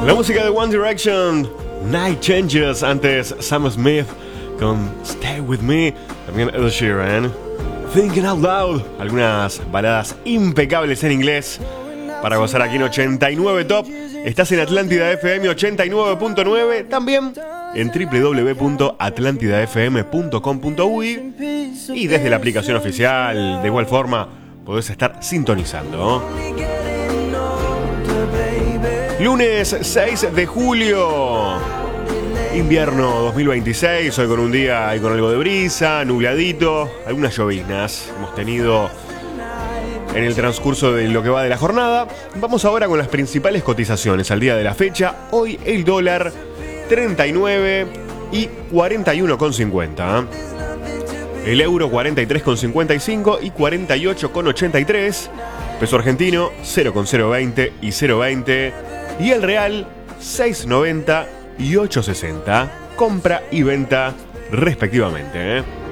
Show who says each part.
Speaker 1: La música de One Direction, Night Changes, antes Sam Smith con Stay With Me, también Ed Sheeran, Thinking Out Loud, algunas baladas impecables en inglés para gozar aquí en 89 Top. Estás en Atlántida FM 89.9, también en www.atlantidafm.com.uy y desde la aplicación oficial. De igual forma podés estar sintonizando. Lunes 6 de julio, invierno 2026, hoy con un día y con algo de brisa, nubladito, algunas lloviznas hemos tenido en el transcurso de lo que va de la jornada. Vamos ahora con las principales cotizaciones al día de la fecha. Hoy el dólar 39 y 41,50. El euro 43,55 y 48,83. Peso argentino 0,020 y 0,20. Y el real 6,90 y 8,60. Compra y venta respectivamente.